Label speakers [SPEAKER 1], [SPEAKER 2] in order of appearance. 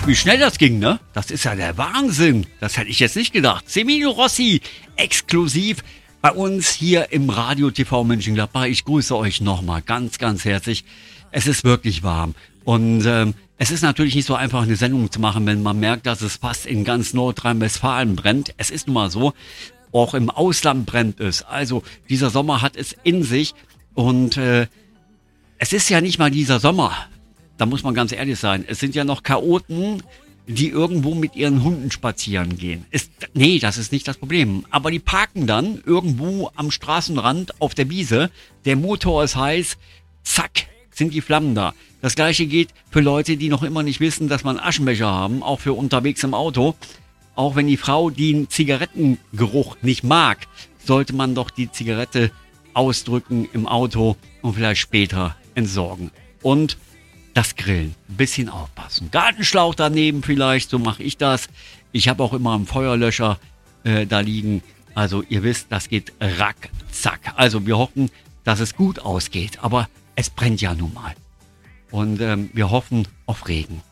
[SPEAKER 1] wie schnell das ging, ne? Das ist ja der Wahnsinn. Das hätte ich jetzt nicht gedacht. Semino Rossi, exklusiv bei uns hier im Radio TV Mönchengladbach. Ich grüße euch nochmal ganz, ganz herzlich. Es ist wirklich warm. Und es ist natürlich nicht so einfach, eine Sendung zu machen, wenn man merkt, dass es fast in ganz Nordrhein-Westfalen brennt. Es ist nun mal so. Auch im Ausland brennt es. Also dieser Sommer hat es in sich. Und es ist ja nicht mal dieser Sommer. Da muss man ganz ehrlich sein. Es sind ja noch Chaoten, die irgendwo mit ihren Hunden spazieren gehen. Nee, das ist nicht das Problem. Aber die parken dann irgendwo am Straßenrand auf der Wiese. Der Motor ist heiß. Zack, sind die Flammen da. Das gleiche geht für Leute, die noch immer nicht wissen, dass man Aschenbecher haben. Auch für unterwegs im Auto. Auch wenn die Frau den Zigarettengeruch nicht mag, sollte man doch die Zigarette ausdrücken im Auto und vielleicht später entsorgen. Und das Grillen, ein bisschen aufpassen. Gartenschlauch daneben vielleicht, so mache ich das. Ich habe auch immer einen Feuerlöscher da liegen. Also ihr wisst, das geht rack-zack. Also wir hoffen, dass es gut ausgeht. Aber es brennt ja nun mal. Und wir hoffen auf Regen.